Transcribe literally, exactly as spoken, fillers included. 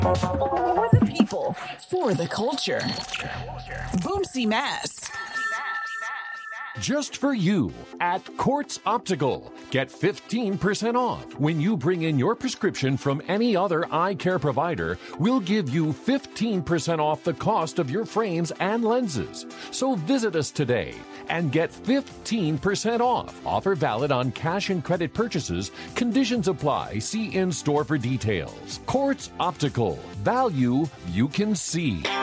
For the people, for the culture. Boomsy Mass. Just for you at Quartz Optical. Get fifteen percent off. When you bring in your prescription from any other eye care provider, we'll give you fifteen percent off the cost of your frames and lenses. So visit us today and get fifteen percent off. Offer valid on cash and credit purchases. Conditions apply. See in-store for details. Quartz Optical. Value you can see.